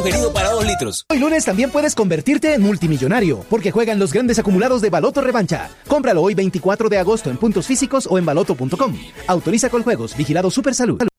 sugerido para 2 litros. Hoy lunes también puedes convertirte en multimillonario, porque juegan los grandes acumulados de Baloto Revancha. Cómpralo hoy 24 de agosto en puntos físicos o en baloto.com. Autoriza con juegos, vigilado Supersalud.